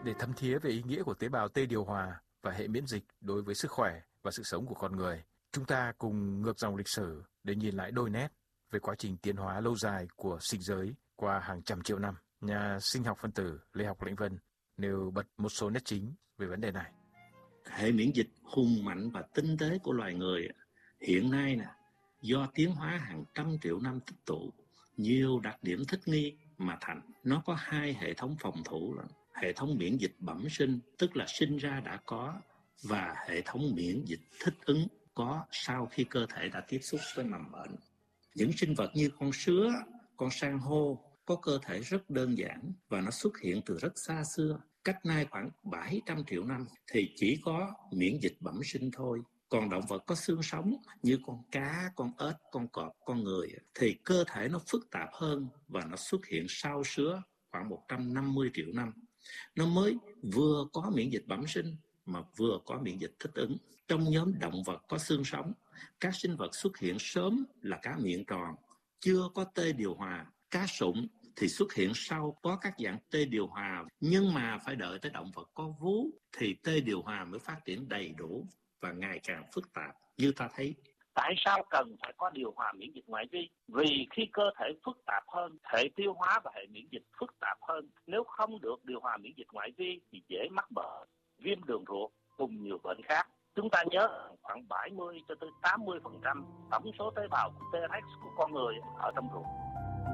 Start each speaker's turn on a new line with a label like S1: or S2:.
S1: Để thấm thía về ý nghĩa của tế bào T điều hòa và hệ miễn dịch đối với sức khỏe và sự sống của con người, chúng ta cùng ngược dòng lịch sử để nhìn lại đôi nét về quá trình tiến hóa lâu dài của sinh giới qua hàng trăm triệu năm. Nhà sinh học phân tử Lê Học Lĩnh Vân nêu bật một số nét chính về vấn đề này.
S2: Hệ miễn dịch hùng mạnh và tinh tế của loài người hiện nay do tiến hóa hàng trăm triệu năm tích tụ nhiều đặc điểm thích nghi mà thành. Nó có hai hệ thống phòng thủ là hệ thống miễn dịch bẩm sinh, tức là sinh ra đã có, và hệ thống miễn dịch thích ứng có sau khi cơ thể đã tiếp xúc với mầm bệnh. Những sinh vật như con sứa, con san hô có cơ thể rất đơn giản và nó xuất hiện từ rất xa xưa. Cách nay khoảng 700 triệu năm thì chỉ có miễn dịch bẩm sinh thôi. Còn động vật có xương sống như con cá, con ếch, con cọp, con người thì cơ thể nó phức tạp hơn và nó xuất hiện sau sứa khoảng 150 triệu năm. Nó mới vừa có miễn dịch bẩm sinh mà vừa có miễn dịch thích ứng. Trong nhóm động vật có xương sống, các sinh vật xuất hiện sớm là cá miệng tròn, chưa có T điều hòa. Cá sụng thì xuất hiện sau có các dạng T điều hòa, nhưng mà phải đợi tới động vật có vú thì T điều hòa mới phát triển đầy đủ và ngày càng phức tạp như ta thấy.
S3: Tại sao cần phải có điều hòa miễn dịch ngoại vi? Vì khi cơ thể phức tạp hơn, hệ tiêu hóa và hệ miễn dịch phức tạp hơn, nếu không được điều hòa miễn dịch ngoại vi thì dễ mắc bệnh, viêm đường ruột cùng nhiều bệnh khác. Chúng ta nhớ khoảng 70 cho tới 80% tổng số tế bào của T-rex của con người ở trong ruột.